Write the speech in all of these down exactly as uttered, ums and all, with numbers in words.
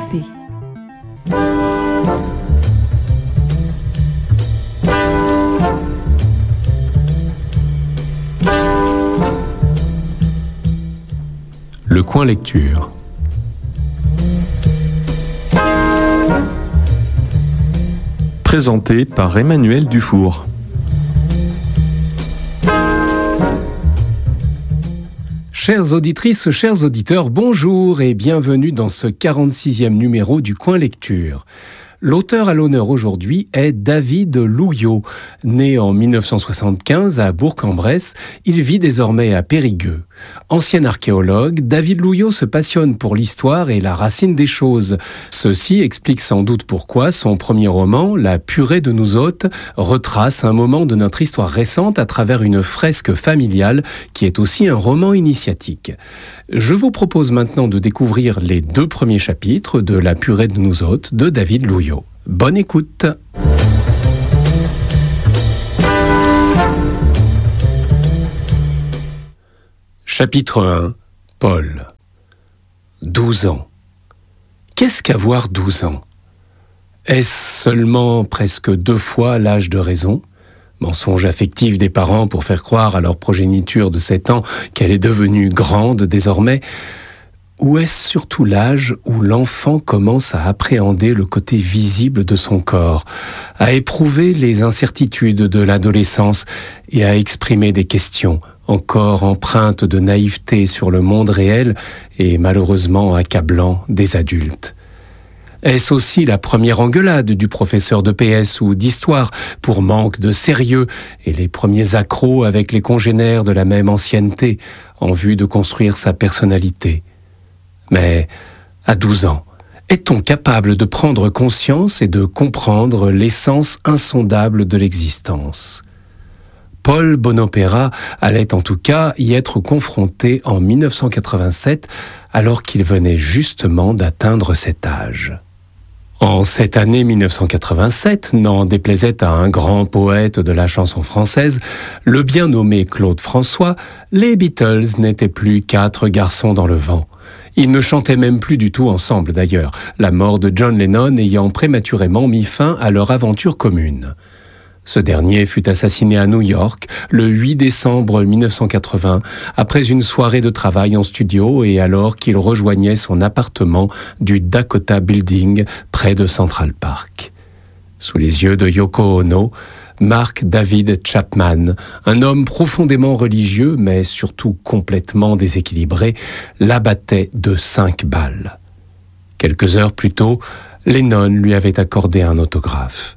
P. Le coin lecture. Présenté par Emmanuel Dufour. Chères auditrices, chers auditeurs, bonjour et bienvenue dans ce quarante-sixième numéro du Coin Lecture. L'auteur à l'honneur aujourd'hui est David Louillot. Né en mille neuf cent soixante-quinze à Bourg-en-Bresse, il vit désormais à Périgueux. Ancien archéologue, David Louillot se passionne pour l'histoire et la racine des choses. Ceci explique sans doute pourquoi son premier roman, La purée de nous autres, retrace un moment de notre histoire récente à travers une fresque familiale qui est aussi un roman initiatique. Je vous propose maintenant de découvrir les deux premiers chapitres de La purée de nous autres de David Louillot. Bonne écoute! Chapitre un. Paul. douze ans. Qu'est-ce qu'avoir douze ans? Est-ce seulement presque deux fois l'âge de raison? Mensonge affectif des parents pour faire croire à leur progéniture de sept ans qu'elle est devenue grande désormais? Ou est-ce surtout l'âge où l'enfant commence à appréhender le côté visible de son corps, à éprouver les incertitudes de l'adolescence et à exprimer des questions encore empreintes de naïveté sur le monde réel et malheureusement accablant des adultes? Est-ce aussi la première engueulade du professeur de P S ou d'histoire pour manque de sérieux et les premiers accros avec les congénères de la même ancienneté en vue de construire sa personnalité? Mais à douze ans, est-on capable de prendre conscience et de comprendre l'essence insondable de l'existence? Paul Bonopera allait en tout cas y être confronté en mille neuf cent quatre-vingt-sept alors qu'il venait justement d'atteindre cet âge. En cette année mille neuf cent quatre-vingt-sept, n'en déplaisait à un grand poète de la chanson française, le bien nommé Claude François, les Beatles n'étaient plus quatre garçons dans le vent. Ils ne chantaient même plus du tout ensemble d'ailleurs, la mort de John Lennon ayant prématurément mis fin à leur aventure commune. Ce dernier fut assassiné à New York le huit décembre mille neuf cent quatre-vingts, après une soirée de travail en studio et alors qu'il rejoignait son appartement du Dakota Building près de Central Park. Sous les yeux de Yoko Ono, Mark David Chapman, un homme profondément religieux mais surtout complètement déséquilibré, l'abattait de cinq balles. Quelques heures plus tôt, Lennon lui avait accordé un autographe.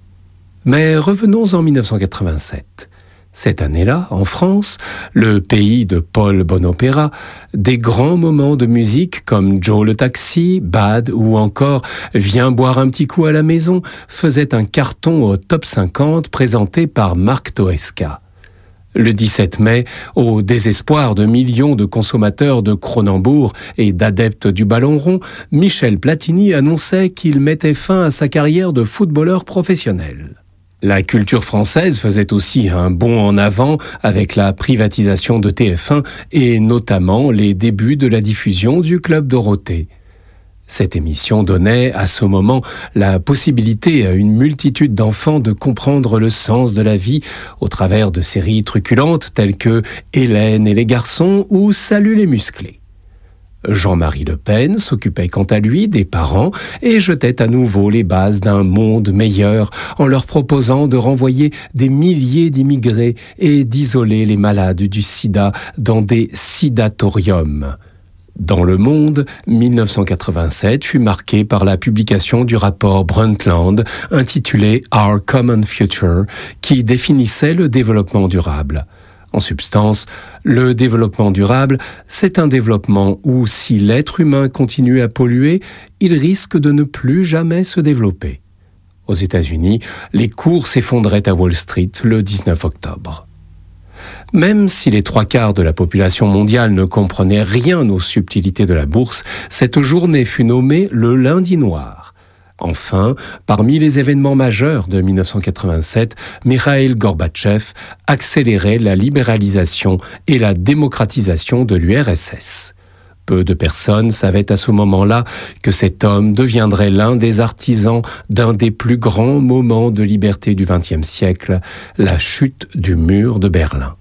Mais revenons en mille neuf cent quatre-vingt-sept. Cette année-là, en France, le pays de Paul Bonopera, des grands moments de musique comme Joe le Taxi, Bad ou encore Viens boire un petit coup à la maison faisaient un carton au top cinquante présenté par Marc Toesca. Le dix-sept mai, au désespoir de millions de consommateurs de Cronenbourg et d'adeptes du ballon rond, Michel Platini annonçait qu'il mettait fin à sa carrière de footballeur professionnel. La culture française faisait aussi un bond en avant avec la privatisation de T F un et notamment les débuts de la diffusion du Club Dorothée. Cette émission donnait à ce moment la possibilité à une multitude d'enfants de comprendre le sens de la vie au travers de séries truculentes telles que Hélène et les garçons ou Salut les musclés. Jean-Marie Le Pen s'occupait quant à lui des parents et jetait à nouveau les bases d'un monde meilleur en leur proposant de renvoyer des milliers d'immigrés et d'isoler les malades du sida dans des sidatoriums. Dans Le Monde, mille neuf cent quatre-vingt-sept fut marqué par la publication du rapport Brundtland intitulé Our Common Future qui définissait le développement durable. En substance, le développement durable, c'est un développement où, si l'être humain continue à polluer, il risque de ne plus jamais se développer. Aux États-Unis, les cours s'effondraient à Wall Street le dix-neuf octobre. Même si les trois quarts de la population mondiale ne comprenaient rien aux subtilités de la bourse, cette journée fut nommée le lundi noir. Enfin, parmi les événements majeurs de mille neuf cent quatre-vingt-sept, Mikhaïl Gorbatchev accélérait la libéralisation et la démocratisation de l'U R S S. Peu de personnes savaient à ce moment-là que cet homme deviendrait l'un des artisans d'un des plus grands moments de liberté du vingtième siècle, la chute du mur de Berlin.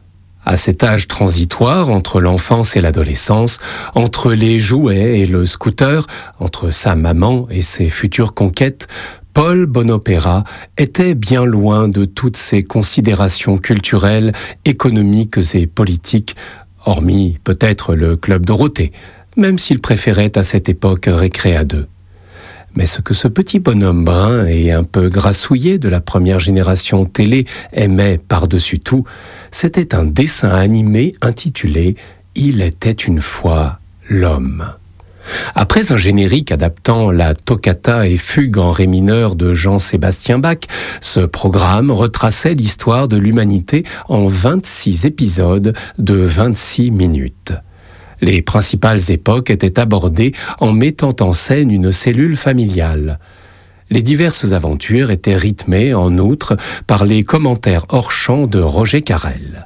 À cet âge transitoire entre l'enfance et l'adolescence, entre les jouets et le scooter, entre sa maman et ses futures conquêtes, Paul Bonopera était bien loin de toutes ces considérations culturelles, économiques et politiques, hormis peut-être le Club Dorothée, même s'il préférait à cette époque récré à deux. Mais ce que ce petit bonhomme brun et un peu grassouillé de la première génération télé aimait par-dessus tout, c'était un dessin animé intitulé « Il était une fois l'homme ». Après un générique adaptant la toccata et fugue en ré mineur de Jean-Sébastien Bach, ce programme retraçait l'histoire de l'humanité en vingt-six épisodes de vingt-six minutes. Les principales époques étaient abordées en mettant en scène une cellule familiale. Les diverses aventures étaient rythmées, en outre, par les commentaires hors-champ de Roger Carrel.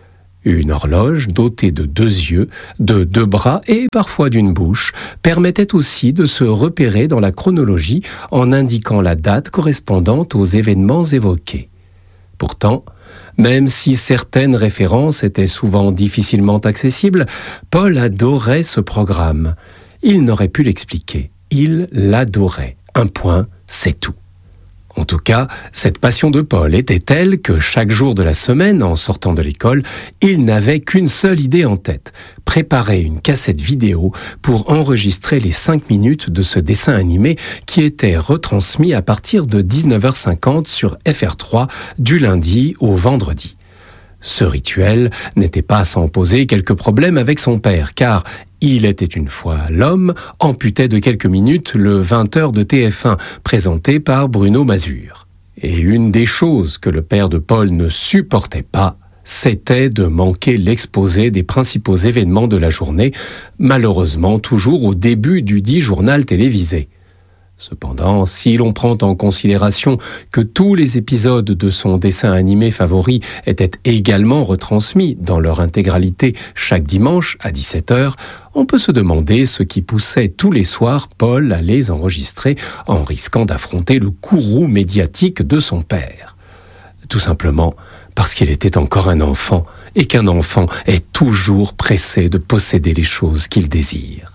Une horloge dotée de deux yeux, de deux bras et parfois d'une bouche permettait aussi de se repérer dans la chronologie en indiquant la date correspondante aux événements évoqués. Pourtant, même si certaines références étaient souvent difficilement accessibles, Paul adorait ce programme. Il n'aurait pu l'expliquer. Il l'adorait. Un point, c'est tout. En tout cas, cette passion de Paul était telle que chaque jour de la semaine, en sortant de l'école, il n'avait qu'une seule idée en tête, préparer une cassette vidéo pour enregistrer les cinq minutes de ce dessin animé qui était retransmis à partir de dix-neuf heures cinquante sur F R trois du lundi au vendredi. Ce rituel n'était pas sans poser quelques problèmes avec son père, car Il était une fois l'homme amputait de quelques minutes le vingt heures de T F un, présenté par Bruno Mazur. Et une des choses que le père de Paul ne supportait pas, c'était de manquer l'exposé des principaux événements de la journée, malheureusement toujours au début du dit journal télévisé. Cependant, si l'on prend en considération que tous les épisodes de son dessin animé favori étaient également retransmis dans leur intégralité chaque dimanche à dix-sept heures, on peut se demander ce qui poussait tous les soirs Paul à les enregistrer en risquant d'affronter le courroux médiatique de son père. Tout simplement parce qu'il était encore un enfant et qu'un enfant est toujours pressé de posséder les choses qu'il désire.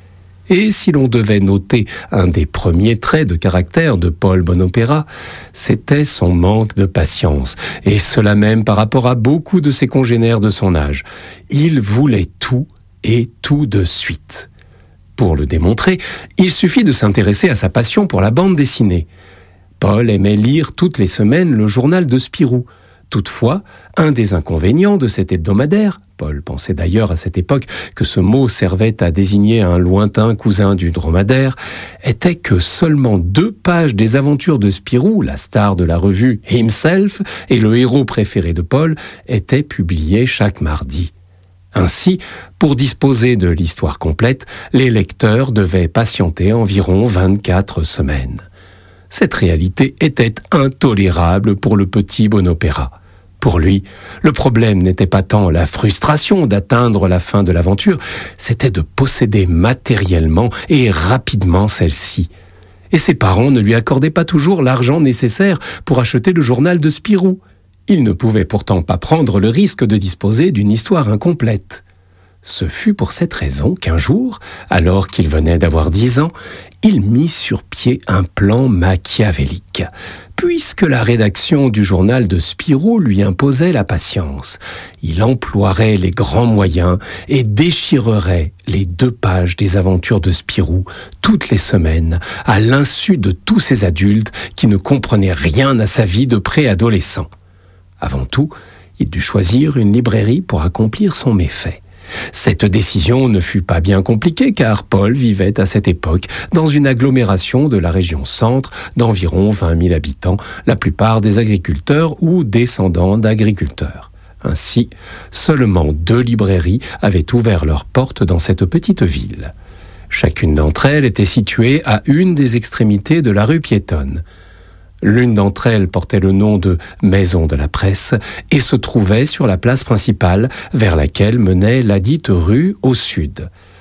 Et si l'on devait noter un des premiers traits de caractère de Paul Bonopera, c'était son manque de patience, et cela même par rapport à beaucoup de ses congénères de son âge. Il voulait tout et tout de suite. Pour le démontrer, il suffit de s'intéresser à sa passion pour la bande dessinée. Paul aimait lire toutes les semaines le journal de Spirou. Toutefois, un des inconvénients de cet hebdomadaire, Paul pensait d'ailleurs à cette époque que ce mot servait à désigner un lointain cousin du dromadaire, était que seulement deux pages des aventures de Spirou, la star de la revue Himself et le héros préféré de Paul, étaient publiées chaque mardi. Ainsi, pour disposer de l'histoire complète, les lecteurs devaient patienter environ vingt-quatre semaines. Cette réalité était intolérable pour le petit Bonopera. Pour lui, le problème n'était pas tant la frustration d'atteindre la fin de l'aventure, c'était de posséder matériellement et rapidement celle-ci. Et ses parents ne lui accordaient pas toujours l'argent nécessaire pour acheter le journal de Spirou. Il ne pouvait pourtant pas prendre le risque de disposer d'une histoire incomplète. Ce fut pour cette raison qu'un jour, alors qu'il venait d'avoir dix ans, il mit sur pied un plan machiavélique. Puisque la rédaction du journal de Spirou lui imposait la patience, il emploierait les grands moyens et déchirerait les deux pages des aventures de Spirou toutes les semaines, à l'insu de tous ces adultes qui ne comprenaient rien à sa vie de préadolescent. Avant tout, il dut choisir une librairie pour accomplir son méfait. Cette décision ne fut pas bien compliquée car Paul vivait à cette époque dans une agglomération de la région centre d'environ vingt mille habitants, la plupart des agriculteurs ou descendants d'agriculteurs. Ainsi, seulement deux librairies avaient ouvert leurs portes dans cette petite ville. Chacune d'entre elles était située à une des extrémités de la rue piétonne. L'une d'entre elles portait le nom de Maison de la Presse et se trouvait sur la place principale vers laquelle menait ladite rue au sud.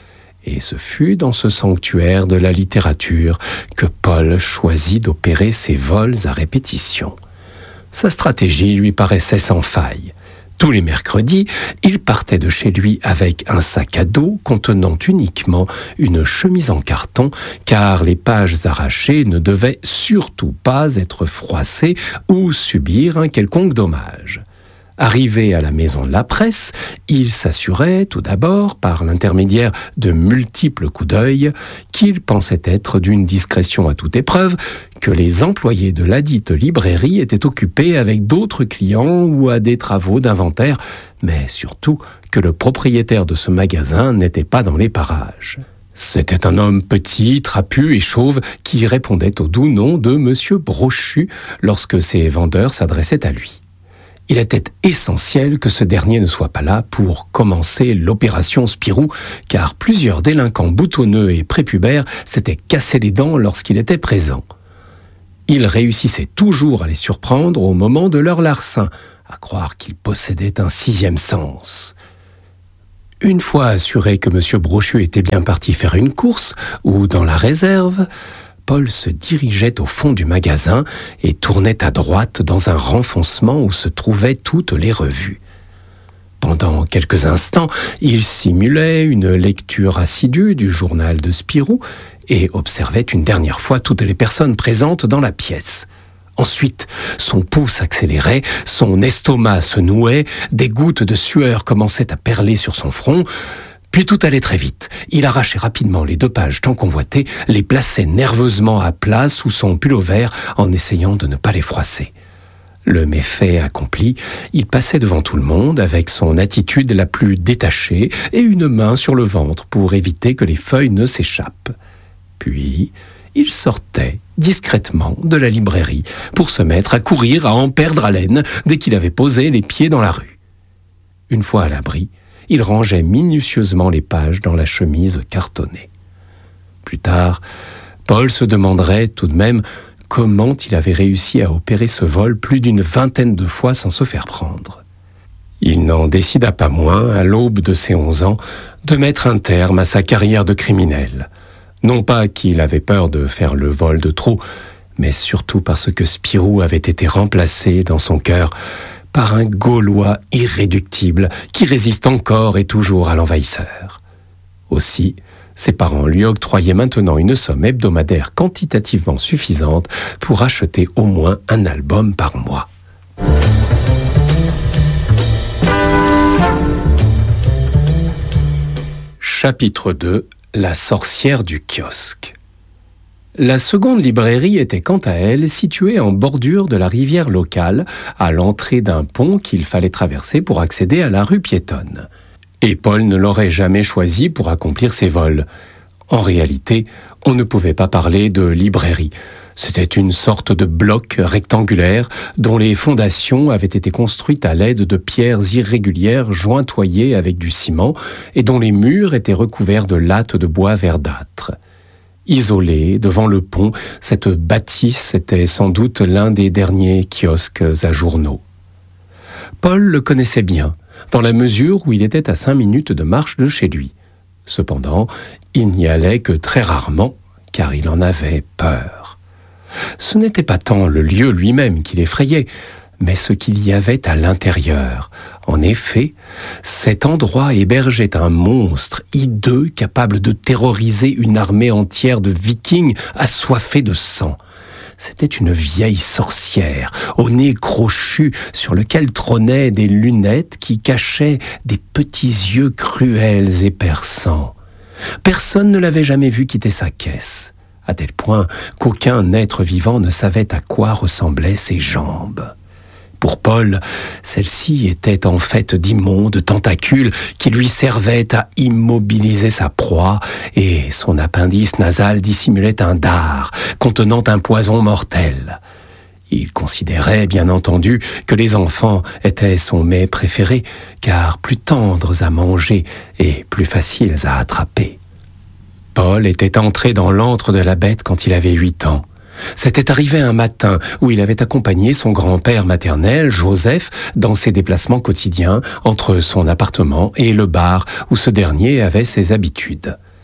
Et ce fut dans ce sanctuaire de la littérature que Paul choisit d'opérer ses vols à répétition. Sa stratégie lui paraissait sans faille. Tous les mercredis, il partait de chez lui avec un sac à dos contenant uniquement une chemise en carton, car les pages arrachées ne devaient surtout pas être froissées ou subir un quelconque dommage. Arrivé à la maison de la presse, il s'assurait tout d'abord, par l'intermédiaire de multiples coups d'œil, qu'il pensait être d'une discrétion à toute épreuve, que les employés de ladite librairie étaient occupés avec d'autres clients ou à des travaux d'inventaire, mais surtout que le propriétaire de ce magasin n'était pas dans les parages. C'était un homme petit, trapu et chauve qui répondait au doux nom de Monsieur Brochu lorsque ses vendeurs s'adressaient à lui. Il était essentiel que ce dernier ne soit pas là pour commencer l'opération Spirou, car plusieurs délinquants boutonneux et prépubères s'étaient cassés les dents lorsqu'il était présent. Il réussissait toujours à les surprendre au moment de leur larcin, à croire qu'il possédait un sixième sens. Une fois assuré que M. Brochu était bien parti faire une course, ou dans la réserve, Paul se dirigeait au fond du magasin et tournait à droite dans un renfoncement où se trouvaient toutes les revues. Pendant quelques instants, il simulait une lecture assidue du journal de Spirou et observait une dernière fois toutes les personnes présentes dans la pièce. Ensuite, son pouls s'accélérait, son estomac se nouait, des gouttes de sueur commençaient à perler sur son front. Puis tout allait très vite. Il arrachait rapidement les deux pages tant convoitées, les plaçait nerveusement à plat sous son pull-over en essayant de ne pas les froisser. Le méfait accompli, il passait devant tout le monde avec son attitude la plus détachée et une main sur le ventre pour éviter que les feuilles ne s'échappent. Puis, il sortait discrètement de la librairie pour se mettre à courir, à en perdre haleine dès qu'il avait posé les pieds dans la rue. Une fois à l'abri, il rangeait minutieusement les pages dans la chemise cartonnée. Plus tard, Paul se demanderait tout de même comment il avait réussi à opérer ce vol plus d'une vingtaine de fois sans se faire prendre. Il n'en décida pas moins, à l'aube de ses onze ans, de mettre un terme à sa carrière de criminel. Non pas qu'il avait peur de faire le vol de trop, mais surtout parce que Spirou avait été remplacé dans son cœur par un Gaulois irréductible qui résiste encore et toujours à l'envahisseur. Aussi, ses parents lui octroyaient maintenant une somme hebdomadaire quantitativement suffisante pour acheter au moins un album par mois. Chapitre deux. La sorcière du kiosque. La seconde librairie était quant à elle située en bordure de la rivière locale, à l'entrée d'un pont qu'il fallait traverser pour accéder à la rue piétonne. Et Paul ne l'aurait jamais choisi pour accomplir ses vols. En réalité, on ne pouvait pas parler de librairie. C'était une sorte de bloc rectangulaire dont les fondations avaient été construites à l'aide de pierres irrégulières jointoyées avec du ciment et dont les murs étaient recouverts de lattes de bois verdâtre. Isolée devant le pont, cette bâtisse était sans doute l'un des derniers kiosques à journaux. Paul le connaissait bien, dans la mesure où il était à cinq minutes de marche de chez lui. Cependant, il n'y allait que très rarement, car il en avait peur. Ce n'était pas tant le lieu lui-même qui l'effrayait, mais ce qu'il y avait à l'intérieur. En effet, cet endroit hébergeait un monstre hideux capable de terroriser une armée entière de vikings assoiffés de sang. C'était une vieille sorcière, au nez crochu, sur lequel trônaient des lunettes qui cachaient des petits yeux cruels et perçants. Personne ne l'avait jamais vue quitter sa caisse, à tel point qu'aucun être vivant ne savait à quoi ressemblaient ses jambes. Pour Paul, celle-ci était en fait d'immondes tentacules qui lui servaient à immobiliser sa proie, et son appendice nasal dissimulait un dard contenant un poison mortel. Il considérait, bien entendu, que les enfants étaient son mets préféré, car plus tendres à manger et plus faciles à attraper. Paul était entré dans l'antre de la bête quand il avait huit ans. C'était arrivé un matin où il avait accompagné son grand-père maternel, Joseph, dans ses déplacements quotidiens entre son appartement et le bar où ce dernier avait ses habitudes.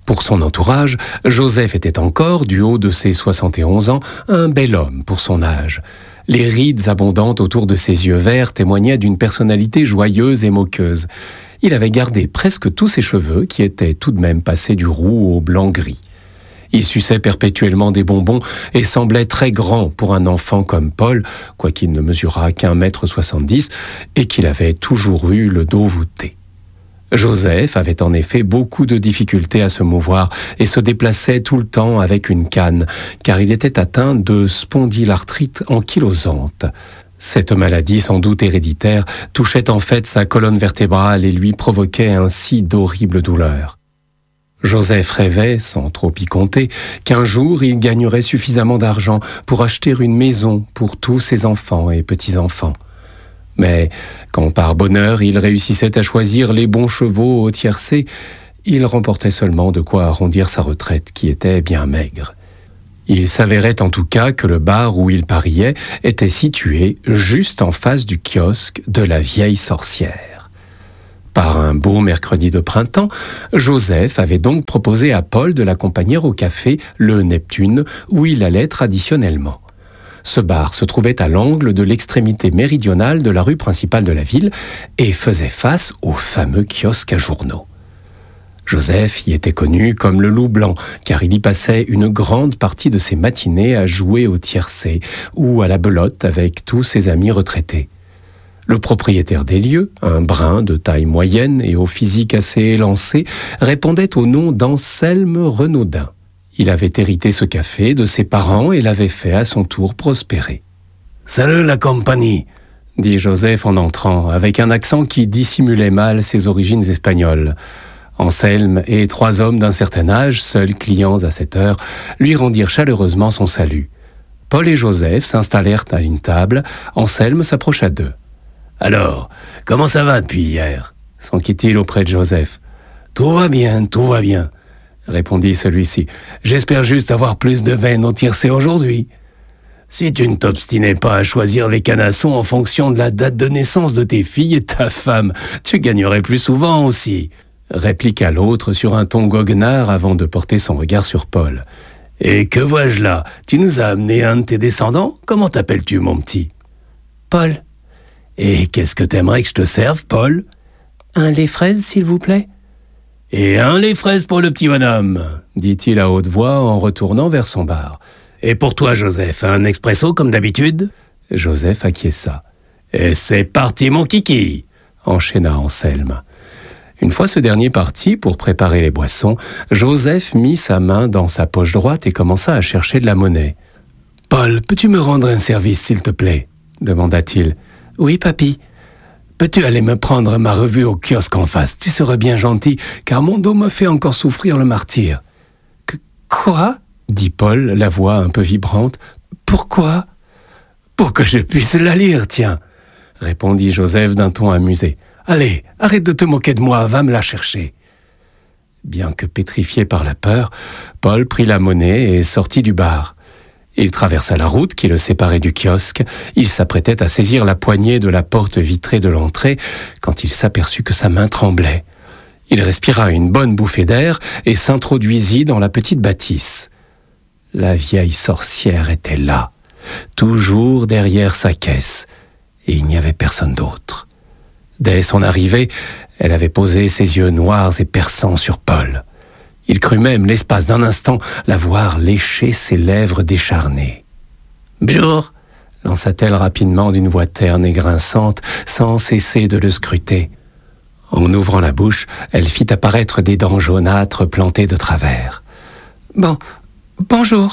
Pour son entourage, Joseph était encore, du haut de ses soixante et onze ans, un bel homme pour son âge. Les rides abondantes autour de ses yeux verts témoignaient d'une personnalité joyeuse et moqueuse. Il avait gardé presque tous ses cheveux, qui étaient tout de même passés du roux au blanc-gris. Il suçait perpétuellement des bonbons et semblait très grand pour un enfant comme Paul, quoiqu'il ne mesurât qu'un mètre soixante-dix et qu'il avait toujours eu le dos voûté. Joseph avait en effet beaucoup de difficultés à se mouvoir et se déplaçait tout le temps avec une canne, car il était atteint de spondylarthrite ankylosante. Cette maladie, sans doute héréditaire, touchait en fait sa colonne vertébrale et lui provoquait ainsi d'horribles douleurs. Joseph rêvait, sans trop y compter, qu'un jour il gagnerait suffisamment d'argent pour acheter une maison pour tous ses enfants et petits-enfants. Mais quand par bonheur il réussissait à choisir les bons chevaux au tiercé, il remportait seulement de quoi arrondir sa retraite qui était bien maigre. Il s'avérait en tout cas que le bar où il pariait était situé juste en face du kiosque de la vieille sorcière. Par un beau mercredi de printemps, Joseph avait donc proposé à Paul de l'accompagner au café Le Neptune où il allait traditionnellement. Ce bar se trouvait à l'angle de l'extrémité méridionale de la rue principale de la ville et faisait face au fameux kiosque à journaux. Joseph y était connu comme le loup blanc, car il y passait une grande partie de ses matinées à jouer au tiercé ou à la belote avec tous ses amis retraités. Le propriétaire des lieux, un brun de taille moyenne et au physique assez élancé, répondait au nom d'Anselme Renaudin. Il avait hérité ce café de ses parents et l'avait fait à son tour prospérer. « Salut la compagnie !» dit Joseph en entrant, avec un accent qui dissimulait mal ses origines espagnoles. Anselme et trois hommes d'un certain âge, seuls clients à cette heure, lui rendirent chaleureusement son salut. Paul et Joseph s'installèrent à une table. Anselme s'approcha d'eux. « Alors, comment ça va depuis hier ?» s'enquit-il auprès de Joseph. « Tout va bien, tout va bien. » répondit celui-ci. « J'espère juste avoir plus de veine au tiercé aujourd'hui. » « Si tu ne t'obstinais pas à choisir les canassons en fonction de la date de naissance de tes filles et de ta femme, tu gagnerais plus souvent aussi, » répliqua l'autre sur un ton goguenard avant de porter son regard sur Paul. « Et que vois-je là? Tu nous as amené un de tes descendants? Comment t'appelles-tu, mon petit ?»« Paul. »« Et qu'est-ce que t'aimerais que je te serve, Paul ?»« Un lait fraise, s'il vous plaît. »« Et un lait fraise pour le petit bonhomme, » dit-il à haute voix en retournant vers son bar. « Et pour toi, Joseph, un expresso comme d'habitude ?» Joseph acquiesça. « Et c'est parti, mon kiki !» enchaîna Anselme. Une fois ce dernier parti pour préparer les boissons, Joseph mit sa main dans sa poche droite et commença à chercher de la monnaie. « Paul, peux-tu me rendre un service, s'il te plaît ?» demanda-t-il. « Oui, papy. »« Peux-tu aller me prendre ma revue au kiosque en face? Tu serais bien gentil, car mon dos me fait encore souffrir le martyre. »« Quoi ?» dit Paul, la voix un peu vibrante. « Pourquoi ?»« Pour que je puisse la lire, tiens !» répondit Joseph d'un ton amusé. « Allez, arrête de te moquer de moi, va me la chercher. » Bien que pétrifié par la peur, Paul prit la monnaie et sortit du bar. Il traversa la route qui le séparait du kiosque. Il s'apprêtait à saisir la poignée de la porte vitrée de l'entrée quand il s'aperçut que sa main tremblait. Il respira une bonne bouffée d'air et s'introduisit dans la petite bâtisse. La vieille sorcière était là, toujours derrière sa caisse, et il n'y avait personne d'autre. Dès son arrivée, elle avait posé ses yeux noirs et perçants sur Paul. Il crut même, l'espace d'un instant, la voir lécher ses lèvres décharnées. « Bonjour !» lança-t-elle rapidement d'une voix terne et grinçante, sans cesser de le scruter. En ouvrant la bouche, elle fit apparaître des dents jaunâtres plantées de travers. « Bon, bonjour !»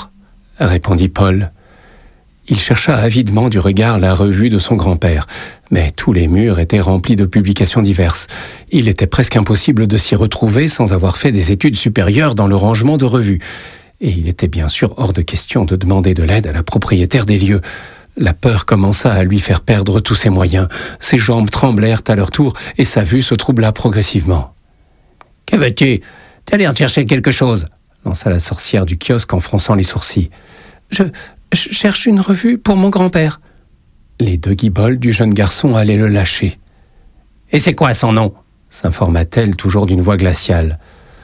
répondit Paul. Il chercha avidement du regard la revue de son grand-père, mais tous les murs étaient remplis de publications diverses. Il était presque impossible de s'y retrouver sans avoir fait des études supérieures dans le rangement de revues. Et il était bien sûr hors de question de demander de l'aide à la propriétaire des lieux. La peur commença à lui faire perdre tous ses moyens. Ses jambes tremblèrent à leur tour et sa vue se troubla progressivement. « Que veux-tu? T'as l'air de chercher quelque chose ?» lança la sorcière du kiosque en fronçant les sourcils. « Je... Je cherche une revue pour mon grand-père. » Les deux guibolles du jeune garçon allaient le lâcher. « Et c'est quoi son nom ?» s'informa-t-elle toujours d'une voix glaciale. «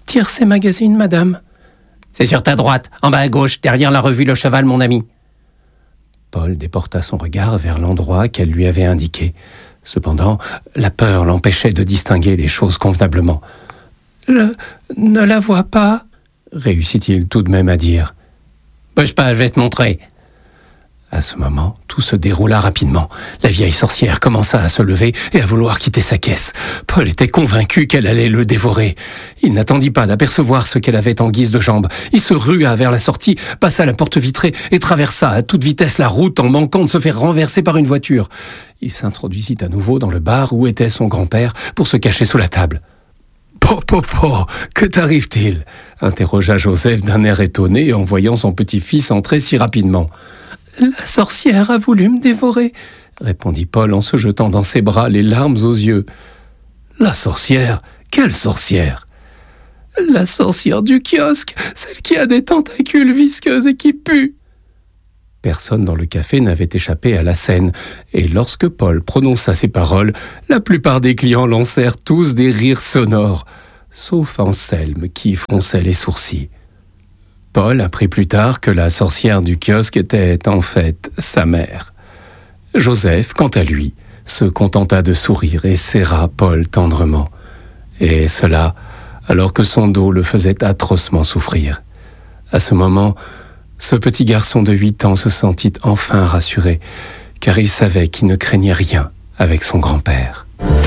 Tiercé Magazine, madame. C'est sur ta droite, en bas à gauche, derrière la revue Le Cheval, mon ami. Paul déporta son regard vers l'endroit qu'elle lui avait indiqué. Cependant, la peur l'empêchait de distinguer les choses convenablement. « Je ne la vois pas, » réussit-il tout de même à dire. « Bouge pas, je vais te montrer. » À ce moment, tout se déroula rapidement. La vieille sorcière commença à se lever et à vouloir quitter sa caisse. Paul était convaincu qu'elle allait le dévorer. Il n'attendit pas d'apercevoir ce qu'elle avait en guise de jambe. Il se rua vers la sortie, passa la porte vitrée et traversa à toute vitesse la route en manquant de se faire renverser par une voiture. Il s'introduisit à nouveau dans le bar où était son grand-père pour se cacher sous la table. « Po, po, po, que t'arrive-t-il » interrogea Joseph d'un air étonné en voyant son petit-fils entrer si rapidement. « La sorcière a voulu me dévorer, » répondit Paul en se jetant dans ses bras, les larmes aux yeux. « La sorcière ? Quelle sorcière ?»« La sorcière du kiosque, celle qui a des tentacules visqueuses et qui pue. » Personne dans le café n'avait échappé à la scène, et lorsque Paul prononça ces paroles, la plupart des clients lancèrent tous des rires sonores, sauf Anselme qui fronçait les sourcils. Paul apprit plus tard que la sorcière du kiosque était en fait sa mère. Joseph, quant à lui, se contenta de sourire et serra Paul tendrement. Et cela, alors que son dos le faisait atrocement souffrir. À ce moment, ce petit garçon de huit ans se sentit enfin rassuré, car il savait qu'il ne craignait rien avec son grand-père.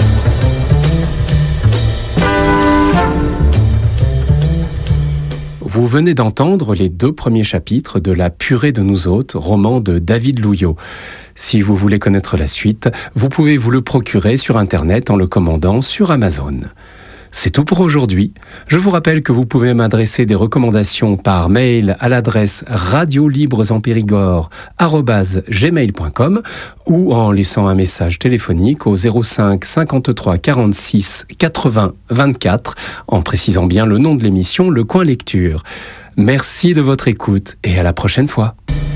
Vous venez d'entendre les deux premiers chapitres de La purée de nous autres, roman de David Louillot. Si vous voulez connaître la suite, vous pouvez vous le procurer sur Internet en le commandant sur Amazon. C'est tout pour aujourd'hui. Je vous rappelle que vous pouvez m'adresser des recommandations par mail à l'adresse radiolibresempérigord arobase gmail point com ou en laissant un message téléphonique au zéro cinq cinquante-trois quarante-six quatre-vingts vingt-quatre en précisant bien le nom de l'émission Le Coin Lecture. Merci de votre écoute et à la prochaine fois.